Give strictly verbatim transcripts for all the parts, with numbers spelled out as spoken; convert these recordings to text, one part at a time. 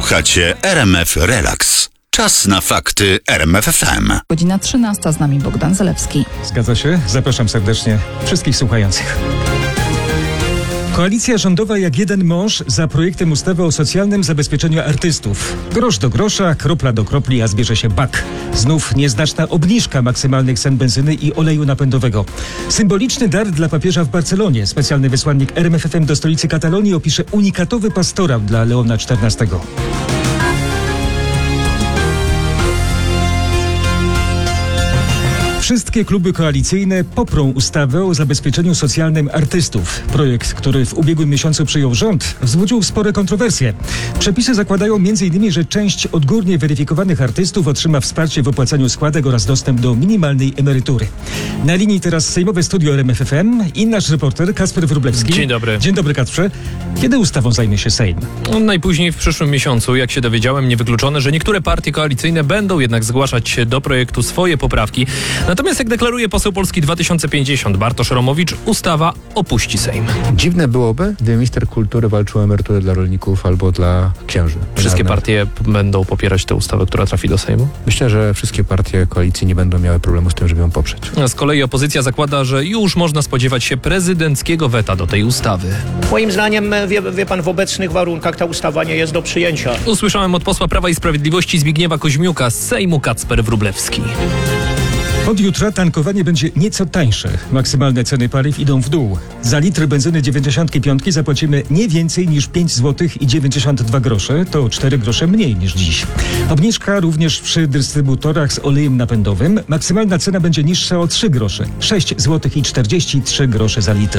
Słuchacie R M F Relax. Czas na fakty R M F F M. Godzina trzynasta, z nami Bogdan Zalewski. Zgadza się? Zapraszam serdecznie wszystkich słuchających. Koalicja rządowa jak jeden mąż za projektem ustawy o socjalnym zabezpieczeniu artystów. Grosz do grosza, kropla do kropli, a zbierze się bak. Znów nieznaczna obniżka maksymalnych cen benzyny i oleju napędowego. Symboliczny dar dla papieża w Barcelonie. Specjalny wysłannik R M F F M do stolicy Katalonii opisze unikatowy pastorał dla Leona czternastego. Wszystkie kluby koalicyjne poprą ustawę o zabezpieczeniu socjalnym artystów. Projekt, który w ubiegłym miesiącu przyjął rząd, wzbudził spore kontrowersje. Przepisy zakładają między innymi, że część odgórnie weryfikowanych artystów otrzyma wsparcie w opłacaniu składek oraz dostęp do minimalnej emerytury. Na linii teraz sejmowe studio R M F F M i nasz reporter Kacper Wróblewski. Dzień dobry. Dzień dobry, Kacprze. Kiedy ustawą zajmie się Sejm? No, najpóźniej w przyszłym miesiącu. Jak się dowiedziałem, niewykluczone, że niektóre partie koalicyjne będą jednak zgłaszać do projektu swoje poprawki. Natomiast jak deklaruje poseł Polski dwa tysiące pięćdziesiąt Bartosz Romowicz, ustawa opuści Sejm. Dziwne byłoby, gdyby minister kultury walczył o emeryturę dla rolników albo dla księży. Wszystkie Nawet. partie będą popierać tę ustawę, która trafi do Sejmu? Myślę, że wszystkie partie koalicji nie będą miały problemu z tym, żeby ją poprzeć. Z kolei opozycja zakłada, że już można spodziewać się prezydenckiego weta do tej ustawy. Moim zdaniem, wie, wie pan, w obecnych warunkach ta ustawa nie jest do przyjęcia. Usłyszałem od posła Prawa i Sprawiedliwości Zbigniewa Koźmiuka z Sejmu Kacper Wróblewski. Od jutra tankowanie będzie nieco tańsze. Maksymalne ceny paliw idą w dół. Za litr benzyny dziewięćdziesiąt pięć zapłacimy nie więcej niż pięć złotych i dziewięćdziesiąt dwa grosze, to cztery grosze mniej niż dziś. Obniżka również przy dystrybutorach z olejem napędowym. Maksymalna cena będzie niższa o trzy grosze. sześć złotych i czterdzieści trzy grosze za litr.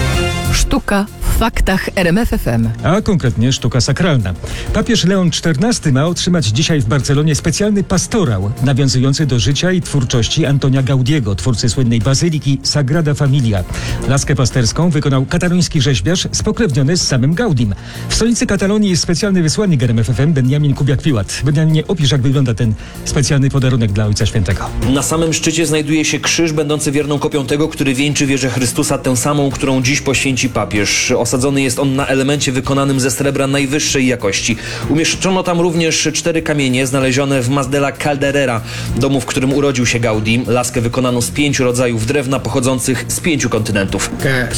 Sztuka w faktach R M F F M. A konkretnie sztuka sakralna. Papież Leon czternasty ma otrzymać dzisiaj w Barcelonie specjalny pastorał nawiązujący do życia i twórczości Antonia Gaudiego, twórcy słynnej bazyliki Sagrada Familia. Laskę pasterską wykonał kataloński rzeźbiarz spokrewniony z samym Gaudim. W stolicy Katalonii jest specjalny wysłannik R M F F M Benjamin Kubiak-Piłat. Benjaminie, opisz, jak wygląda ten specjalny podarunek dla Ojca Świętego. Na samym szczycie znajduje się krzyż będący wierną kopią tego, który wieńczy wierzę Chrystusa, tę samą, którą dziś poświęci papież. Osadzony jest on na elemencie wykonanym ze srebra najwyższej jakości. Umieszczono tam również cztery kamienie znalezione w Mas de la Calderera, domu, w którym urodził się Gaudí. Laskę wykonano z pięciu rodzajów drewna pochodzących z pięciu kontynentów.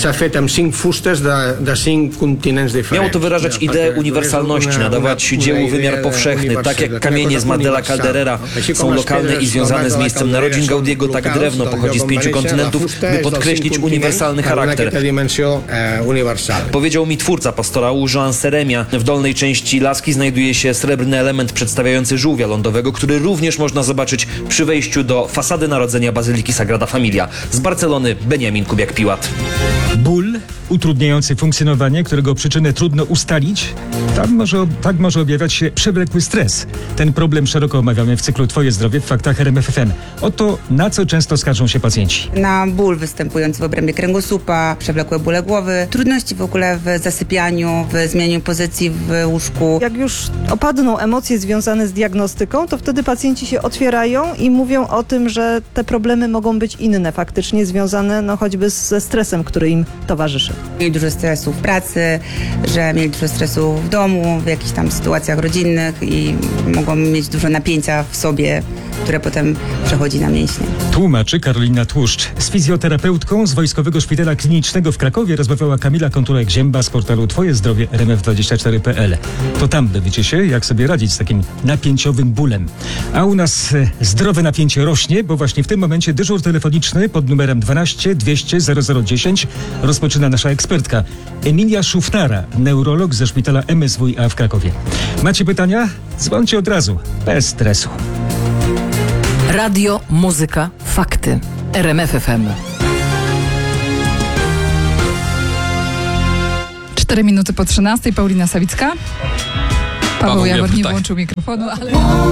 Miało to wyrażać ideę uniwersalności, nadawać dziełu wymiar powszechny. Tak jak kamienie z Mas de la Calderera są lokalne i związane z miejscem narodzin Gaudiego, tak drewno pochodzi z pięciu kontynentów, by podkreślić uniwersalny charakter. Powiedział mi twórca pastorału Joan Seremia. W dolnej części laski znajduje się srebrny element przedstawiający żółwia lądowego, który również można zobaczyć przy wejściu do fasady narodzenia bazyliki Sagrada Familia. Z Barcelony Benjamin Kubiak-Piłat. Ból utrudniający funkcjonowanie, którego przyczynę trudno ustalić, tam może, tak może objawiać się przewlekły stres. Ten problem szeroko omawiamy w cyklu Twoje zdrowie w faktach R M F F M. Oto na co często skarżą się pacjenci. Na ból występujący w obrębie kręgosłupa, przewlekłe bóle głowy, trudności w ogóle w zasypianiu, w zmianie pozycji w łóżku. Jak już opadną emocje związane z diagnostyką, to wtedy pacjenci się otwierają i mówią o tym, że te problemy mogą być inne, faktycznie związane no, choćby ze stresem, który im towarzyszy. Mieli dużo stresu w pracy, że mieli dużo stresu w domu, w jakichś tam sytuacjach rodzinnych i mogą mieć dużo napięcia w sobie, które potem przechodzi na mięśnie. Tłumaczy Karolina Tłuszcz. Z fizjoterapeutką z Wojskowego Szpitala Klinicznego w Krakowie rozmawiała Kamila Konturek-Zięba z portalu Twoje zdrowie R M F dwadzieścia cztery kropka p l. To tam dowiecie się, jak sobie radzić z takim napięciowym bólem. A u nas e, zdrowe napięcie rośnie, bo właśnie w tym momencie dyżur telefoniczny pod numerem dwanaście dwieście zero zero dziesięć rozpoczyna nasza ekspertka Emilia Szufnara, neurolog ze Szpitala M S W i A w Krakowie. Macie pytania? Dzwońcie od razu, bez stresu. Radio, muzyka, fakty. R M F F M. Cztery minuty po trzynastej. Paulina Sawicka. Paweł Paweł Jawor nie tak. włączył mikrofonu, ale...